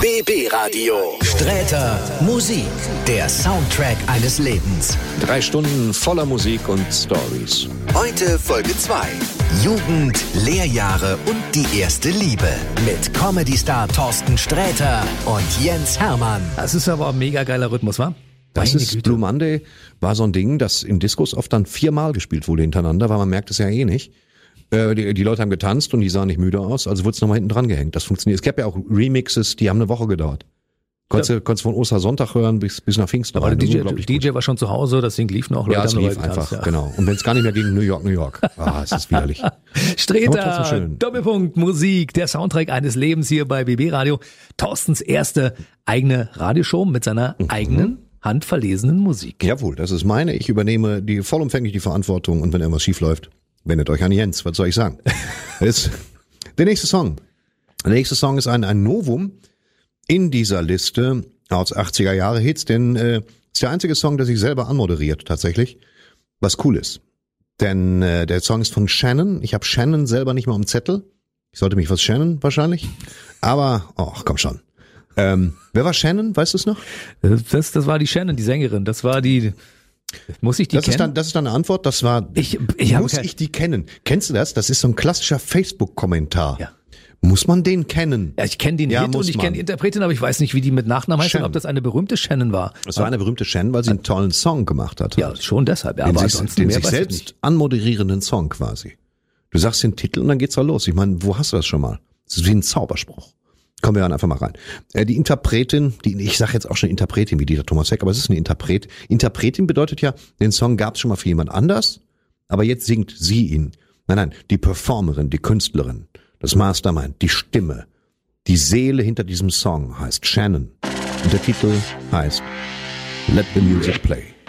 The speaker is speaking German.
BB Radio. Sträter Musik, der Soundtrack eines Lebens. 3 Stunden voller Musik und Stories. Heute Folge 2. Jugend, Lehrjahre und die erste Liebe. Mit Comedy-Star Thorsten Sträter und Jens Hermann. Das ist aber ein mega geiler Rhythmus, wa? Das ist Blue Monday, war so ein Ding, das in Discos oft dann 4-mal gespielt wurde hintereinander, weil man merkt es ja eh nicht. Die Leute haben getanzt und die sahen nicht müde aus, also wurde es nochmal hinten dran gehängt. Das funktioniert. Es gab ja auch Remixes, die haben eine Woche gedauert. Konntest von Ostersonntag hören bis nach Pfingsten. Aber der DJ war schon zu Hause, das Ding lief noch. Ja, es lief einfach, ja. Genau. Und wenn es gar nicht mehr ging, New York. Es ist widerlich. Sträter, Doppelpunkt, Musik, der Soundtrack eines Lebens hier bei BB Radio. Thorstens erste eigene Radioshow mit seiner eigenen handverlesenen Musik. Jawohl, das ist meine. Ich übernehme vollumfänglich die Verantwortung und wenn irgendwas schief läuft, wendet euch an Jens. Was soll ich sagen? Der nächste Song. Der nächste Song ist ein Novum in dieser Liste aus 80er Jahre Hits, denn ist der einzige Song, der sich selber anmoderiert tatsächlich, was cool ist. Denn der Song ist von Shannon. Ich habe Shannon selber nicht mal am Zettel. Ich sollte mich was Shannon wahrscheinlich. Aber, komm schon. Wer war Shannon? Weißt du es noch? Das war die Shannon, die Sängerin. Das war die... Muss ich die kennen? Das ist dann eine Antwort. Das war, ich die kennen. Kennst du das? Das ist so ein klassischer Facebook-Kommentar. Ja. Muss man den kennen? Ja, ich kenne den Hit und ich kenne die Interpretin, aber ich weiß nicht, wie die mit Nachnamen heißt und ob das eine berühmte Shannon war. Es war eine berühmte Shannon, weil sie einen tollen Song gemacht hat. Ja, schon deshalb. Ja, den sich selbst anmoderierenden Song quasi. Du sagst den Titel und dann geht's auch los. Ich meine, wo hast du das schon mal? Das ist wie ein Zauberspruch. Kommen wir dann einfach mal rein. Die Interpretin, ich sage jetzt auch schon Interpretin wie Dieter Thomas Heck, aber es ist eine Interpret. Interpretin bedeutet ja, den Song gab es schon mal für jemand anders, aber jetzt singt sie ihn. Nein, die Performerin, die Künstlerin, das Mastermind, die Stimme, die Seele hinter diesem Song heißt Shannon. Und der Titel heißt Let the Music Play.